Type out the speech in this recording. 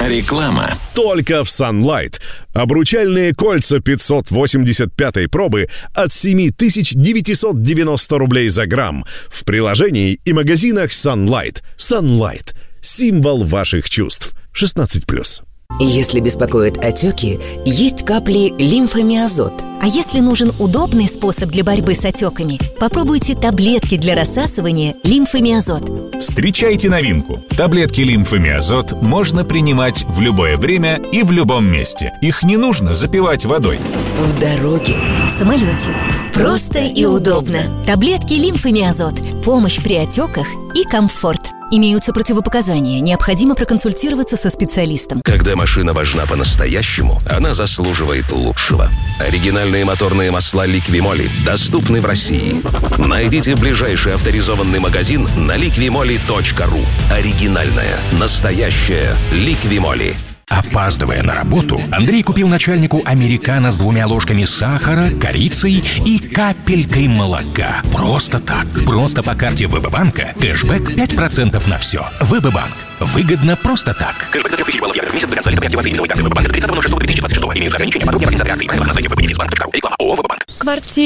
Реклама. Только в Sunlight. Обручальные кольца 585-й пробы от 7990 рублей за грамм. В приложении и магазинах Sunlight. Sunlight. Символ ваших чувств. 16+. Если беспокоят отеки, есть капли лимфомиазот. А если нужен удобный способ для борьбы с отеками, попробуйте таблетки для рассасывания лимфомиазот. Встречайте новинку. Таблетки лимфомиазот можно принимать в любое время и в любом месте. Их не нужно запивать водой. В дороге, В самолете. Просто и удобно. Таблетки лимфомиазот. Помощь при отеках и комфорт. Имеются противопоказания. Необходимо проконсультироваться со специалистом. Когда машина важна по-настоящему, она заслуживает лучшего. Оригинальные моторные масла Liqui-Moly доступны в России. Найдите ближайший авторизованный магазин на liqui-moly.ru. Оригинальная, настоящая Liqui-Moly. Опаздывая на работу, Андрей купил начальнику американо с 2 ложками сахара, корицей и капелькой молока. Просто так. Просто по карте ВБ-банка. Кэшбэк 5% на все. ВБ-банк. Выгодно просто так. Кэшбэк до 3000 баллов евро в месяц до конца лета при активации именной карты ВБ-банка до 30.06.2026. Имеются ограничения. Подробнее организации акции. Правила на сайте www.bank.ru. Реклама ООО «ВБ-банк».